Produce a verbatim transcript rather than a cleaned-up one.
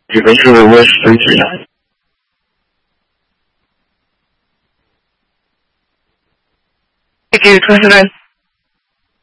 You go to West three three nine. Thank you, twenty-nine.